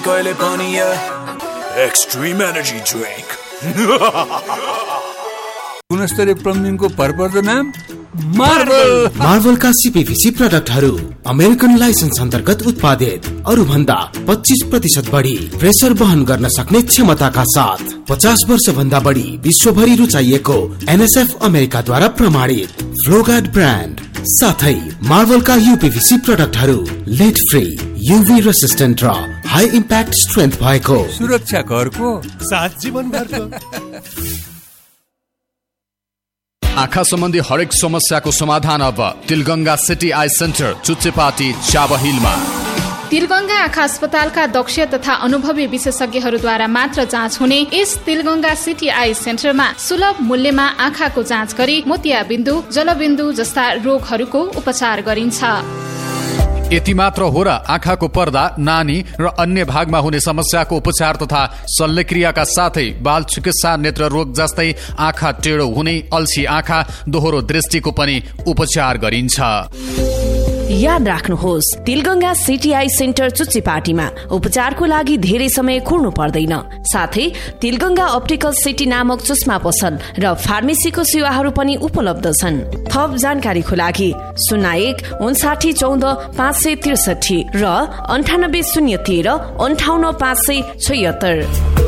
कहिले पनि extreme energy drink गुणस्तरीय प्लम्बिङको भरपर्दो नाम मार्वल का सीपीवीसी प्रोडक्टहरू अमेरिकन लाइसेन्स अन्तर्गत उत्पादित, अरू भन्दा 25% बढी प्रेसर वहन गर्न सक्ने क्षमताका साथ 50 वर्ष भन्दा बढी विश्वभरि रुचाइएको एनएसएफ अमेरिकाद्वारा प्रमाणित फ्लोगार्ड ब्रान्ड साथै मार्वलका यूपीवीसी प्रोडक्टहरू लेड फ्री, यूवी रेसिस्टेन्ट र हाई इम्प्याक्ट स्ट्रेन्थ भएको सुरक्षा घरको साथ जीवनभरको। आँखा सम्बन्धी हरेक समस्याको समाधान अब Tilganga city I centre, Chuchepati, चाबहिलमा। Tilganga आँखा अस्पतालका दक्ष तथा अनुभवी विशेषज्ञहरूद्वारा मात्र जाँच हुने यस तिलगंगा सिटी आई सेन्टरमा सुलभ मूल्यमा आँखाको जाँच गरी मोतियाबिन्दु, जलबिन्दु जस्ता रोगहरूको उपचार गरिन्छ। यति मात्र हो र आँखाको पर्दा, नानी र अन्य भागमा हुने समस्याको उपचार तथा शल्यक्रियाका साथै बाल चिकित्सा, नेत्र रोग जस्तै आँखा टेढो हुने, अल्छी आँखा, दोहोरो दृष्टिको पनि उपचार गरिन्छ। याद राख्नुहोस्, तिलगंगा सिटी आई सेन्टर चुच्चेपाटीमा उपचारको लागि धेरै समय कुर्नु पर्दैन। साथै तिलगंगा अप्टिकल सिटी नामक चस्मा पसल र फार्मेसीको सेवाहरू पनि उपलब्ध छन्। थप जानकारीको लागि 01 59 14 563 र 98 013 58 576।